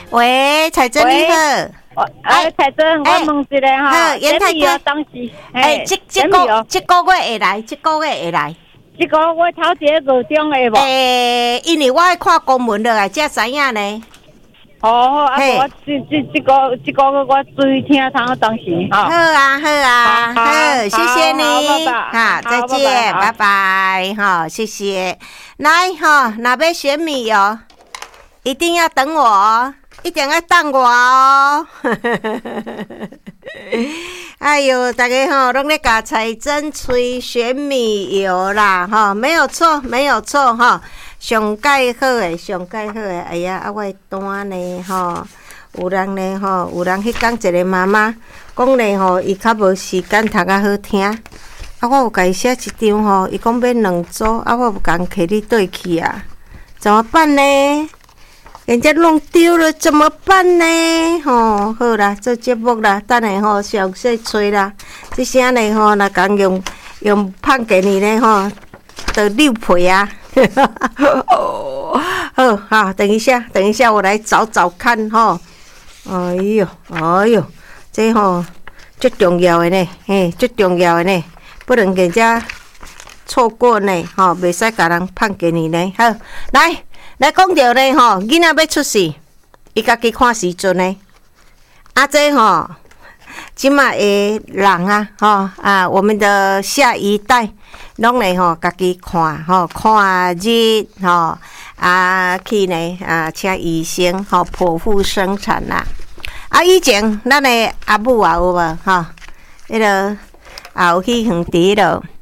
喂，彩珍你好。 彩珍，我问一下哈， 严太太， 当时， 这个月会来，这个月会来。 这个月头一个月中会无？ 因为我爱看公文落来才知影呢。 我这个月我注意听他当时好啊，谢谢你，好，再见，拜拜，好，谢谢。来哈，若要选米哦，一定要等我哦，一定要等我哦。哎呦，大家吼拢咧甲彩珍吹选米油啦，吼，没有错吼。上介好诶，哎呀，我的单呢吼，有人迄讲一个妈妈讲咧吼，伊较无时间读较好听，我有甲伊写一张吼，伊讲要2组，我有共摕你倒去啊，怎么办呢？人家弄丢了怎么办呢？吼，好啦，做节目啦，等下吼详细吹啦，这声呢吼，若讲用胖给你呢吼，得6倍啊！好，等一下，我来找找看吼。哎呦，这吼最重要的呢，最重要的呢，不能给人家错过呢，吼，袂使甲人胖给你呢。好，来讲到呢吼，囡仔要出世，伊家己看时阵呢，这吼。即马的人啊，我们的下一代，拢来吼，家己看日去呢请医生剖腹生产啦。以前咱的阿母也有无迄个也有去远伫迄落。